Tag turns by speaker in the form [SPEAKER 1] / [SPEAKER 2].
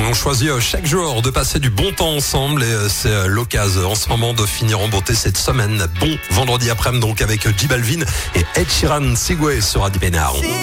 [SPEAKER 1] On choisit chaque jour de passer du bon temps ensemble et c'est l'occasion en ce moment de finir en beauté cette semaine. Bon vendredi après-midi donc avec J Balvin et Ed Sheeran, Sigway sur Radio Pénard.